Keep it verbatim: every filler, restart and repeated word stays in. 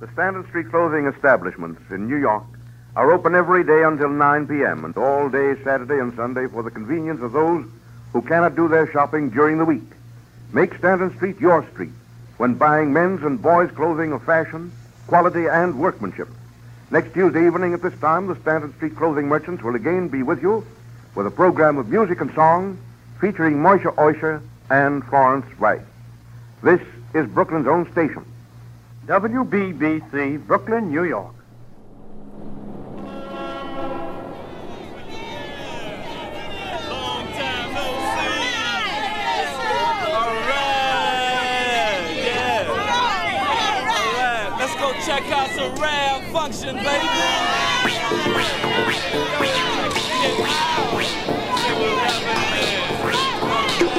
Stanton Street clothing establishments in New York are open every day until nine p.m. and all day Saturday and Sunday for the convenience of those who cannot do their shopping during the week. Make Stanton Street your street when buying men's and boys' clothing of fashion, quality, and workmanship. Next Tuesday evening at this time, the Stanton Street clothing merchants will again be with you with a program of music and song featuring Moisha Oisha and Florence Rice. This is Brooklyn's own station. W B B C, Brooklyn, New York. Long time no see. All right, yeah. All right, let's go check out some rare function, baby. See what's happening.